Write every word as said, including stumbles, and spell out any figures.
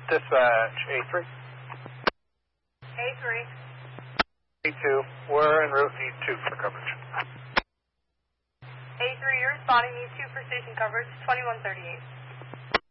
Dispatch, A three. A three. A two, we're en route, need two for coverage. A three, you're responding, need two for station coverage, twenty-one thirty-eight.